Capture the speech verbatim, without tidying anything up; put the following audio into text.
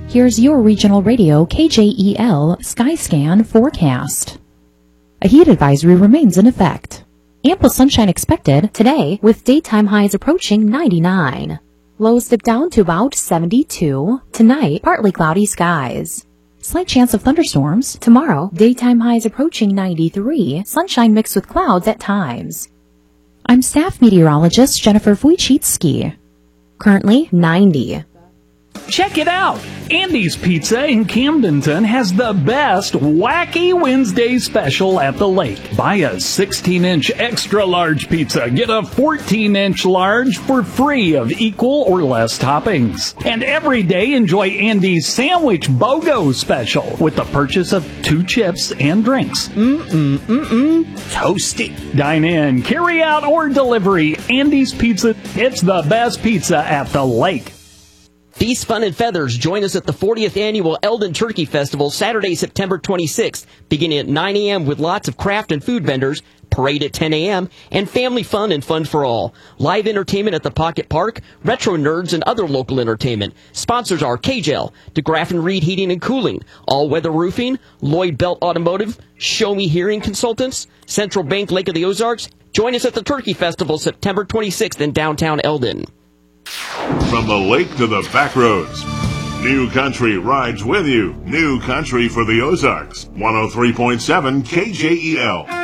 Here's your regional radio K J E L Skyscan forecast. A heat advisory remains in effect. Ample sunshine expected today with daytime highs approaching ninety-nine. Lows dip down to about seventy-two. Tonight, partly cloudy skies. Slight chance of thunderstorms. Tomorrow, daytime highs approaching ninety-three. Sunshine mixed with clouds at times. I'm staff meteorologist Jennifer Wojcicki. Currently ninety. Check it out! Andy's Pizza in Camdenton has the best Wacky Wednesday special at the lake. Buy a sixteen inch extra large pizza, get a fourteen inch large for free of equal or less toppings. And every day enjoy Andy's Sandwich BOGO special with the purchase of two chips and drinks. Mm-mm-mm-mm. Toasty. Dine in, carry out, or delivery. Andy's Pizza, it's the best pizza at the lake. Feast, Fun, and Feathers. Join us at the fortieth Annual Eldon Turkey Festival, Saturday, September twenty-sixth, beginning at nine a m with lots of craft and food vendors, parade at ten a m, and family fun and fun for all. Live entertainment at the Pocket Park, retro nerds, and other local entertainment. Sponsors are K J E L, DeGraff and Reed Heating and Cooling, All Weather Roofing, Lloyd Belt Automotive, Show Me Hearing Consultants, Central Bank Lake of the Ozarks. Join us at the Turkey Festival, September twenty-sixth in downtown Eldon. From the lake to the back roads, New Country rides with you. New Country for the Ozarks. one oh three point seven K J E L.